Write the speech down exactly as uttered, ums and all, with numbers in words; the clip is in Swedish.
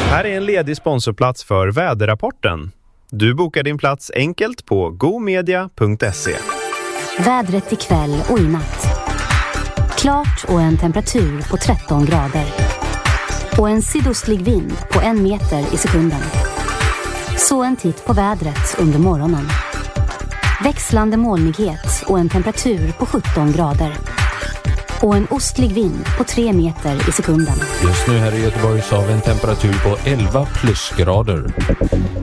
Här är en ledig sponsorplats för väderrapporten. Du bokar din plats enkelt på gomedia punkt se. Vädret ikväll och i natt. Klart och en temperatur på tretton grader. Och en sydostlig vind på en meter i sekunden. Så en titt på vädret under morgonen. Växlande molnighet och en temperatur på sjutton grader. Och en ostlig vind på tre meter i sekunden. Just nu här i Göteborg så har vi en temperatur på elva plusgrader.